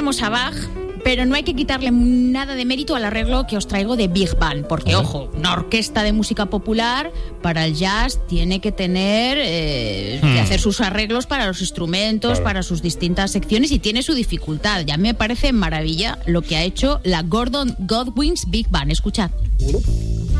tenemos a Bach, pero no hay que quitarle nada de mérito al arreglo que os traigo de Big Band, porque, ojo, una orquesta de música popular para el jazz tiene que tener que hacer sus arreglos para los instrumentos, para sus distintas secciones, y tiene su dificultad. Ya me parece maravilla lo que ha hecho la Gordon Godwin's Big Band. Escuchad. 1,